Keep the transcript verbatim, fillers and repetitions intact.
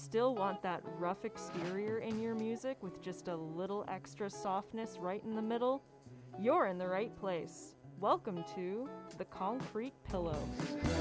still want that rough exterior in your music with just a little extra softness right in the middle? You're in the right place. Welcome to The Concrete Pillow.